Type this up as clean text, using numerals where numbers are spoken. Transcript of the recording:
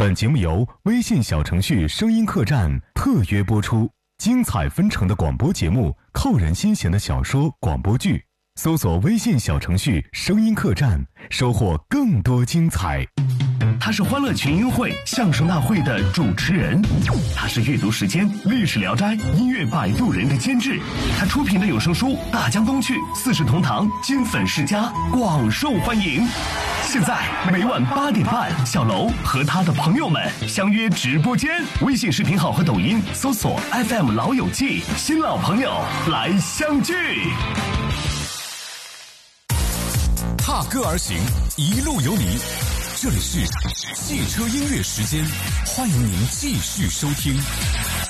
本节目由微信小程序声音客栈特约播出，精彩纷呈的广播节目，扣人心弦的小说、广播剧，搜索微信小程序声音客栈，收获更多精彩。 他是欢乐群英会相声大会的主持人，他是阅读时间历史聊斋音乐摆渡人的监制，他出品的有声书《大江东去》《四世同堂》金粉世家广受欢迎。现在每晚8点半，小楼和他的朋友们相约直播间，微信视频号和抖音搜索 FM 老友记，新老朋友来相聚。 踏歌而行，一路有你。这里是汽车音乐时间，欢迎您继续收听。